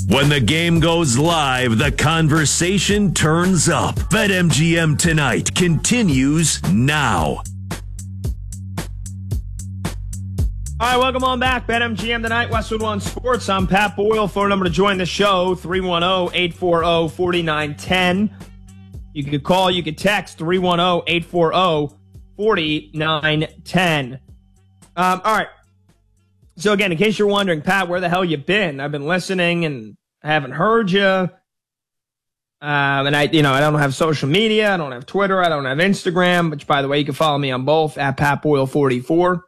When the game goes live, the conversation turns up. BetMGM Tonight continues now. All right, welcome on back. BetMGM Tonight, Westwood One Sports. I'm Pat Boyle. Phone number to join the show, 310-840-4910. You could call, you could text, 310-840-4910. All right. So again, in case you're wondering, Pat, where the hell you been? I've been listening and I haven't heard you. And I don't have social media. I don't have Twitter. I don't have Instagram, which, by the way, you can follow me on both at Pat Boyle 44.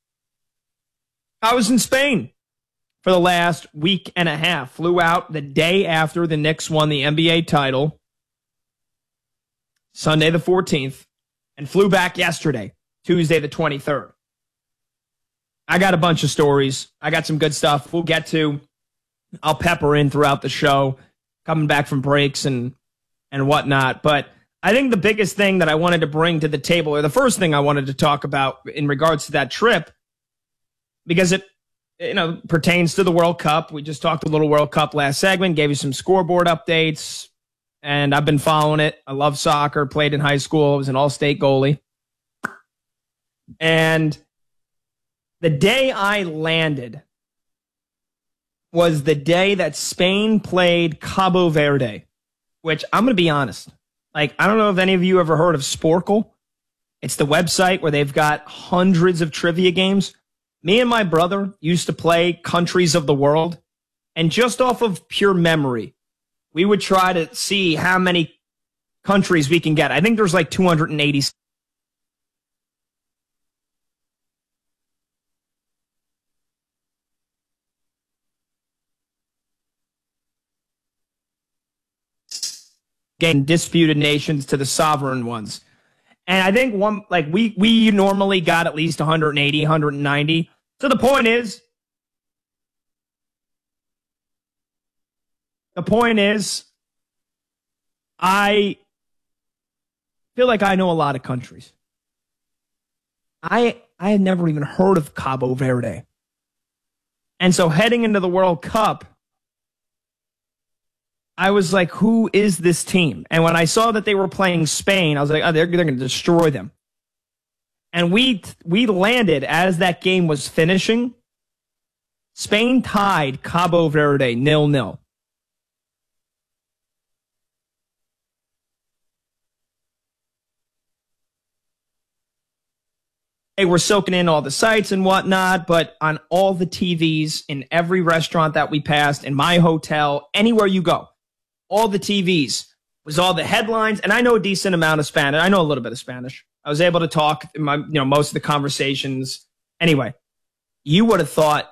I was in Spain for the last week and a half. Flew out the day after the Knicks won the NBA title, Sunday the 14th, and flew back yesterday, Tuesday the 23rd. I got a bunch of stories. I got some good stuff we'll get to. I'll pepper in throughout the show, coming back from breaks and whatnot. But I think the biggest thing that I wanted to bring to the table, or the first thing I wanted to talk about in regards to that trip, because it pertains to the World Cup. We just talked a little World Cup last segment, gave you some scoreboard updates, and I've been following it. I love soccer, played in high school, was an all-state goalie. And the day I landed was the day that Spain played Cabo Verde, which I'm going to be honest. I don't know if any of you ever heard of Sporkle. It's the website where they've got hundreds of trivia games. Me and my brother used to play Countries of the World, and just off of pure memory, we would try to see how many countries we can get. I think there's like 280. Getting disputed nations to the sovereign ones. And I think we normally got at least 180, 190. So the point is, I feel like I know a lot of countries. I had never even heard of Cabo Verde. And so heading into the World Cup, I was like, who is this team? And when I saw that they were playing Spain, I was like, oh, they're going to destroy them. And we landed as that game was finishing. Spain tied Cabo Verde 0-0. Hey, we're soaking in all the sights and whatnot, but on all the TVs, in every restaurant that we passed, in my hotel, anywhere you go, all the TVs was all the headlines. And I know a decent amount of Spanish. I know a little bit of Spanish. I was able to talk in most of the conversations. Anyway, you would have thought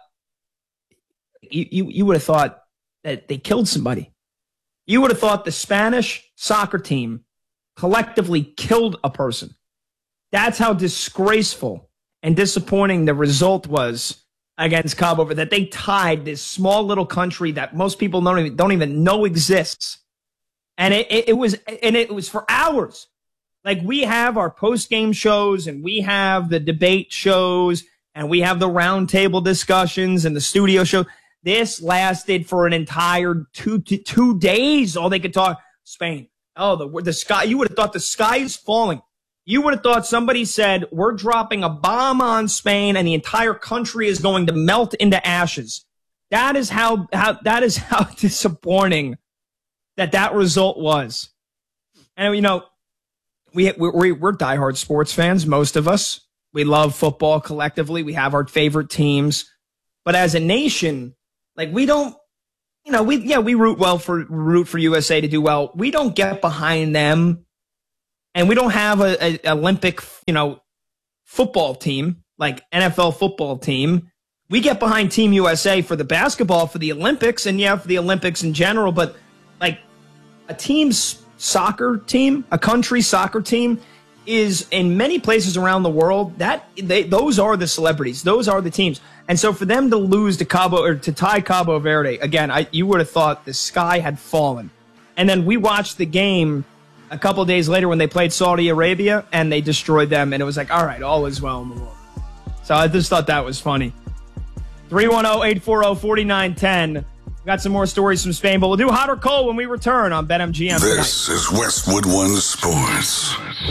you would have thought that they killed somebody. You would have thought the Spanish soccer team collectively killed a person. That's how disgraceful and disappointing the result was against Cabo Verde, that they tied this small little country that most people don't even know exists. And it was for hours. Like, we have our post-game shows, and we have the debate shows, and we have the roundtable discussions and the studio show. This lasted for an entire two days. All they could talk, Spain. Oh, the sky. You would have thought the sky is falling. You would have thought somebody said, we're dropping a bomb on Spain and the entire country is going to melt into ashes. That is how disappointing that result was. And, we're diehard sports fans, most of us. We love football collectively. We have our favorite teams. But as a nation, we don't, we root for USA to do well. We don't get behind them. And we don't have an Olympic, football team, like NFL football team. We get behind Team USA for the basketball, for the Olympics, and for the Olympics in general. But like a team's soccer team, a country soccer team, is in many places around the world. Those are the celebrities. Those are the teams. And so for them to lose to tie Cabo Verde again, you would have thought the sky had fallen. And then we watched the game a couple of days later when they played Saudi Arabia, and they destroyed them, and it was like, all right, all is well in the world. So I just thought that was funny. 310-840-4910. We got some more stories from Spain, but we'll do hot or cold when we return on BetMGM tonight. This is Westwood One Sports.